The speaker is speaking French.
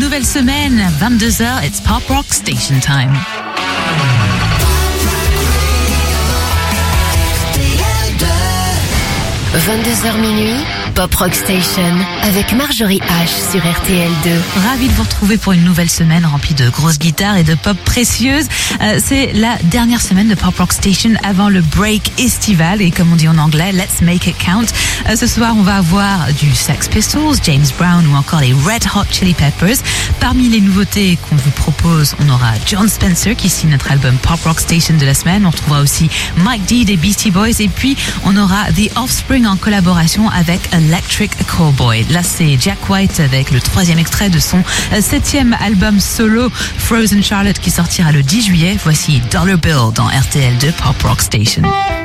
nouvelle semaine, 22h, it's Pop Rock Station Time. 22h minuit, Pop Rock Station avec Marjorie H sur RTL2. Ravi de vous retrouver pour une nouvelle semaine remplie de grosses guitares et de pop précieuses. C'est la dernière semaine de Pop Rock Station avant le break estival et comme on dit en anglais, let's make it count. Ce soir, on va avoir du Sex Pistols, James Brown ou encore les Red Hot Chili Peppers. Parmi les nouveautés qu'on vous propose, on aura Jon Spencer qui signe notre album Pop Rock Station de la semaine. On retrouvera aussi Mike D des Beastie Boys et puis on aura The Offspring en collaboration avec Electric Callboy. Là, c'est Jack White avec le 3e extrait de son 7e album solo Frozen Charlotte qui sortira le 10 juillet. Voici Dollar Bill dans RTL2 Pop Rock Station.